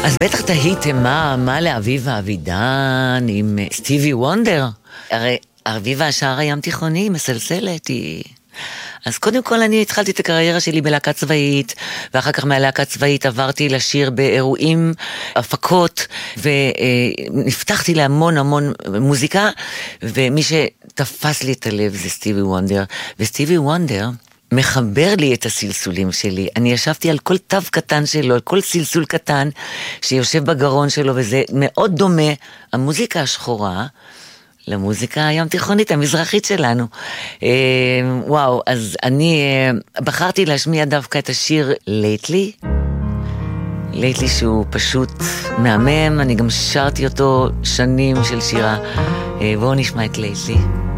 אז בטח תהיתם מה לאביבה אבידן עם סטיבי וונדר. הרי אביבה השער הים תיכוני מסלסלת היא... אז קודם כל אני התחלתי את הקריירה שלי בלהקה צבאית, ואחר כך מהלהקה צבאית עברתי לשיר באירועים, הפקות, ונפתחתי להמון המון מוזיקה, ומי שתפס לי את הלב זה סטיבי וונדר, וסטיבי וונדר מחבר לי את הסלסולים שלי. אני ישבתי על כל תו קטן שלו, על כל סלסול קטן שיושב בגרון שלו, וזה מאוד דומה, המוזיקה השחורה, למוזיקה הים תיכונית, המזרחית שלנו. וואו, אז אני בחרתי להשמיע דווקא את השיר Lately. Lately שהוא פשוט מהמם, אני גם שרתי אותו שנים של שירה. בואו נשמע את Lately.